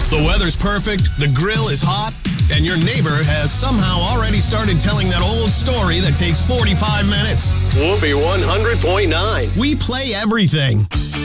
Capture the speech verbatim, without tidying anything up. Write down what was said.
The weather's perfect, the grill is hot, and your neighbor has somehow already started telling that old story that takes forty-five minutes. Whoopee one hundred point nine. We play everything.